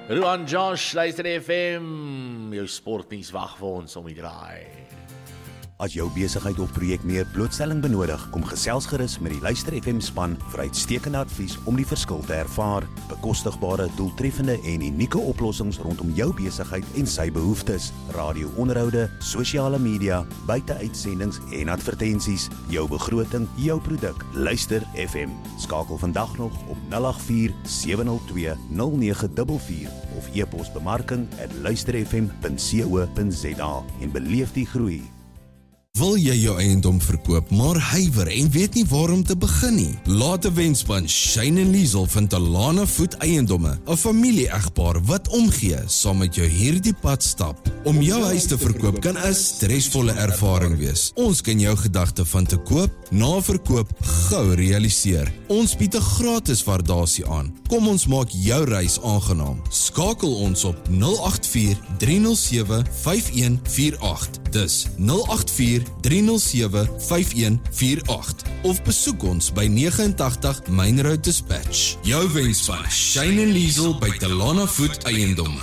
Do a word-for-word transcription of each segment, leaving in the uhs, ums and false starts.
Ruan Josh, luister F M, jou sportnuus wag vir ons om die draai. As jou besigheid of projek meer blootstelling benodig, kom gesels gerus met die Luister F M span vir uitstekende advies om die verskil te ervaar, bekostigbare, doeltreffende en unieke oplossings rondom jou besigheid en sy behoeftes, radio-onderhoude, sosiale media, buiteuitsendings en advertensies, jou begroting, jou produk. Luister F M. Skakel vandag nog op nul agt vier sewe nul twee nul nege vier vier of e-pos bemarking at luisterfm punt co punt za en beleef die groei. Wil jy jou eiendom verkoop, maar huiwer en weet nie waar om te begin nie? Laat 'n wenspan Shane en Liesel van Talana Voet Eiendomme, 'n familie-egpaar wat omgee saam met jou hierdie pad stap. Om jou huis te verkoop kan 'n stresvolle ervaring wees. Ons kan jou gedagte van te koop, na verkoop gou realiseer. Ons bied 'n gratis waardasie aan. Kom ons maak jou reis aangenaam. Skakel ons op nul agt vier drie nul sewe vyf een vier agt. Dis nul agt vier drie nul sewe vyf een vier agt of besoek ons by agt nege Main Road Dispatch. Jou wenspan Shane en Liesel by Talana Voet Eiendomme.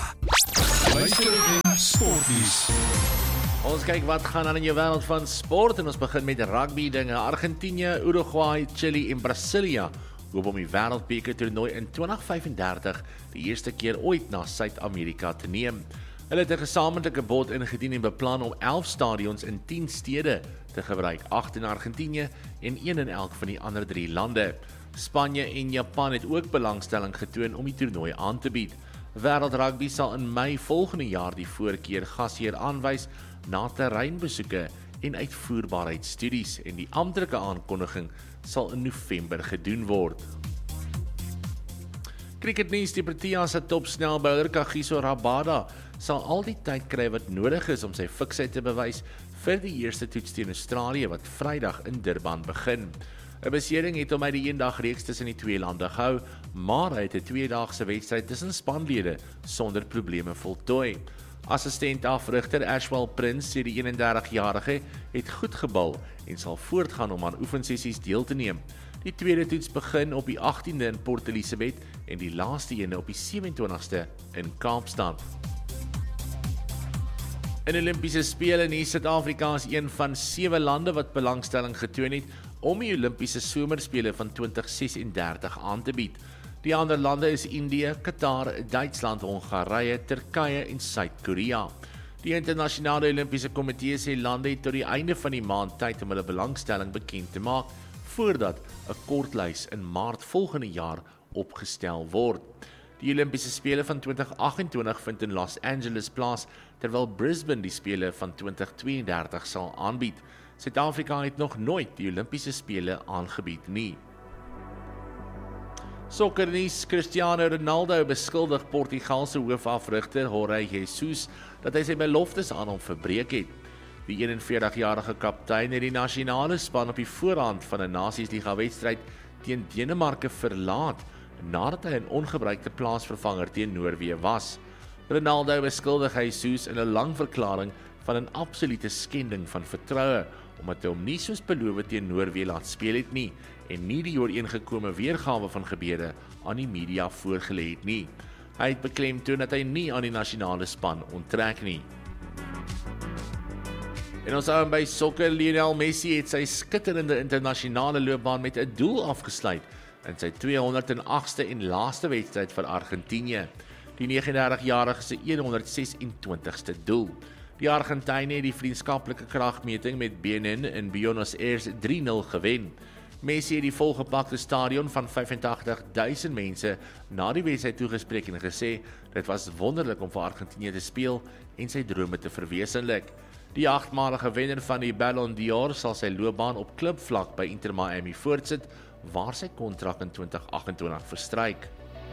Sportnuus. Ons kyk wat gaan aan in jou wêreld van sport en ons begin met rugby dinge. Argentinië, Uruguay, Chili en Brasilia hoop om die wêreldbeker toernooi in twintig vyf en dertig die eerste keer ooit na Suid-Amerika te neem. Hulle het 'n gesamentlike bod ingedien en beplan om elf stadions in tien stede te gebruik, agt in Argentinië en een in elk van die ander drie lande. Spanje en Japan het ook belangstelling getoon om die toernooi aan te bied. Wêreldrugby sal in Mei volgende jaar die voorkeur gasheer aanwys na terreinbesoeke en uitvoerbaarheidsstudies en die amptelike aankondiging sal in November gedoen word. Cricketnuus, die Proteas se topsnelbouler Kagiso Rabada sal al die tyd kry wat nodig is om sy fiksheid te bewys vir die eerste toets teen Australië wat Vrydag in Durban begin. 'n Besering het hom uit die eendag reeks tussen die twee lande gehou, maar hy het 'n tweedaagse wedstryd tussen spanlede sonder probleme voltooi. Assistent afrigter Ashwell Prince sê die eenendertigjarige het goed gebal en sal voortgaan om aan oefensessies deel te neem. Die tweede toets begin op die agtiende in Port Elizabeth en die laaste ene op die sewentwintigste in Kaapstad. In Olympiese Spele in Suid-Afrika is een van sewe lande wat belangstelling getoon het om die Olympiese Somerspele van twintig ses en dertig aan te bied. Die ander lande is Indië, Qatar, Duitsland, Hongarye, Turkye en Suid-Korea. Die internasionale Olympiese komitee sê lande het tot die einde van die maand tyd om hulle belangstelling bekend te maak voordat 'n kortlys in Maart volgende jaar opgestel word. Die Olympiese Spele van twintig agt en twintig vind in Los Angeles plaas, terwyl Brisbane die Spele van twintig twee en dertig sal aanbied. Suid-Afrika het nog nooit die Olympiese Spele aangebied nie. Sokkernuus, Cristiano Ronaldo beskuldig Portugaalse hoofafrigter Jorge Jesus dat hy sy beloftes aan hom verbreek het. Die eenenveertigjarige kaptein het die nasionale span op die voorhand van 'n Nasiesliga wedstryd teen Denemarke verlaat nadat hy 'n ongebruikte plaasvervanger teen Noorwe was. Ronaldo beskuldig Jesus in 'n lang verklaring van 'n absolute skending van vertroue, omdat hy hom nie soos beloof teen Noorwe laat speel het nie en nie die ooreengekome weergawe van gebeure aan die media voorgelê het nie. Hy het beklemtoon dat hy nie aan die nasionale span onttrek nie. En ons hou by sokker. Lionel Messi het sy skitterende internasionale loopbaan met 'n doel afgesluit in sy tweehonderd en agste en laaste wedstryd vir Argentinië. Die negenendertigjarige se honderdses-en-twintigste doel. Die Argentyne het die vriendskaplike kragmeting met Benin in Buenos Aires drie nul gewen. Messi het die volgepakte stadion van vyfentagtig duisend mense na die wedstryd toegespreek en gesê dit was wonderlik om vir Argentinië te speel en sy drome te verwesenlik. Die agtmalige wenner van die Ballon d'Or sal sy loopbaan op klubvlak by Inter Miami voortsit, waar sy kontrak in twintig agt en twintig verstryk.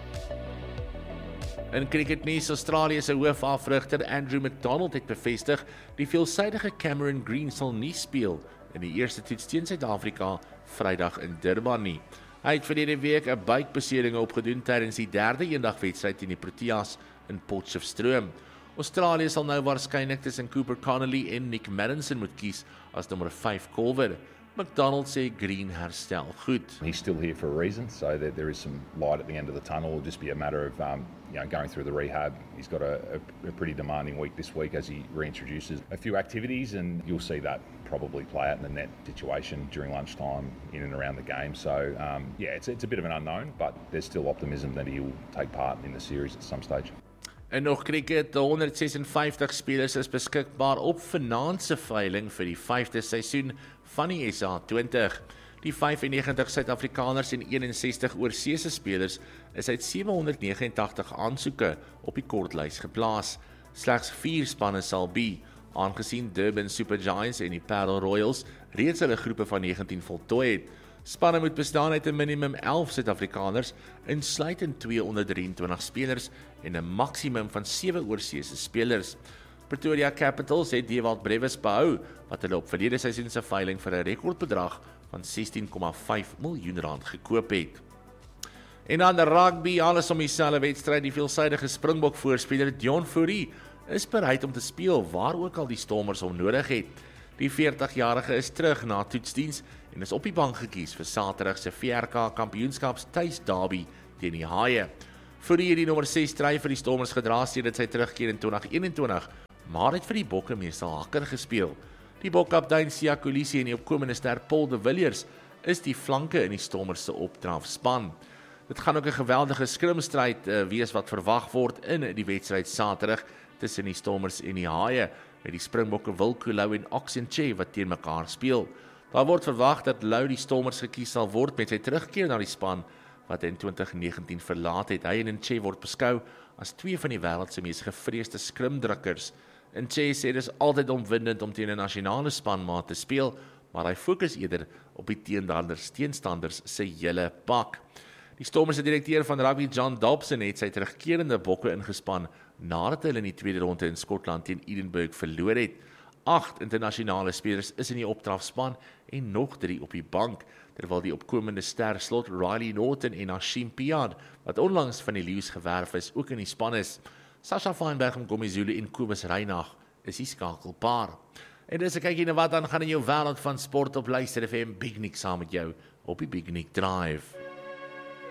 In cricketnuus, Australië se hoofafrigter Andrew McDonald het bevestig die veelsidige Cameron Green sal nie speel in die eerste toets teen Suid-Afrika Vrydag in Durban nie. Hy het verlede week 'n buikbesering opgedoen tydens die derde eendagwedstryd teen die Proteas in Potchefstroom. Australië sal nou waarskynlik tussen Cooper Connolly en Nick Maddinson moet kies as nommer vyf kolwer. McDonald sê Green herstel goed. He's still here for a reason, so there, there is some light at the end of the tunnel. It'll just be a matter of um, you know, going through the rehab. He's got a, a, a pretty demanding week this week as he reintroduces a few activities, and you'll see that probably play out in the net situation during lunchtime in and around the game. So um, yeah, it's, it's a bit of an unknown, but there's still optimism that he'll take part in the series at some stage. En nog cricket, honderd ses en vyftig spelers is beskikbaar op vanaand se veiling vir die vyfde seisoen van die S A twintig. Die vyf en negentig Suid-Afrikaners en een en sestig oorseese spelers is uit sewe honderd vyf en agtig aansoeke op die kortlys geplaas. Slegs vier spanne sal be, aangesien Durban Super Giants en die Paarl Royals reeds hulle groepe van negentien voltooi het. Spanne moet bestaan uit 'n minimum elf Suid-Afrikaners, insluitend twee onder drieëntwintig spelers en 'n maksimum van sewe oorseese spelers. Pretoria Capitals het Dewald Brevis behou, wat hulle op verlede seisoen se veiling vir 'n rekordbedrag van sestien komma vyf miljoen rand gekoop het. En dan die rugby, alles om dieselfde wedstryd, die veelsidige Springbok voorspeler Dion Fourie is bereid om te speel waar ook al die Stormers hom nodig het. Die veertig-jarige is terug na toetsdiens en is op die bank gekies vir Saterdag se V R K kampioenskaps tuis derby teen die Haie. Fourie het die nommer ses trui vir die Stormers gedra sedert sy terugkeer in twintig eenentwintig, maar het vir die Bokke meestal hakker gespeel. Die Bokkaptein Siya Kolisi en die opkomende ster Paul de Villiers is die flanke in die Stormers se opdrafspan. Dit gaan ook 'n geweldige skrimstryd uh, wees wat verwag word in die wedstryd Saterdag tussen die Stormers en die Haie, met die Springbokke Wilco Louw en Oxenche wat teen mekaar speel. Daar word verwag dat Louw die Stormers gekies sal word met sy terugkeer na die span wat in twintig negentien verlaat het. Hy en Nche word beskou as twee van die wêreld se mees gevreesde skrimdrukkers. Nche sê dis altyd omwindend om teen 'n nasionale spanmaat te speel, maar hy fokus eerder op die teenstanders, teenstanders se hele pak. Die Stormers se direkteur van rugby John Dobson het sy terugkerende Bokke ingespan nadat hulle in die tweede ronde in Skotland teen Edinburgh verloor het. Agt internasionale spelers is in die opdrafspan en nog drie op die bank, terwyl die opkomende ster slot Riley Norton en Hashim Piad, wat onlangs van die Lions gewerf is, ook in die span is. Sasha Feinberg en Komizulu en Kobus Reinach is die skakelpaar. En dis 'n kykie na wat dan gaan in jou wêreld van sport op Luister F M. Big Nick saam met jou op die Big Nick Drive.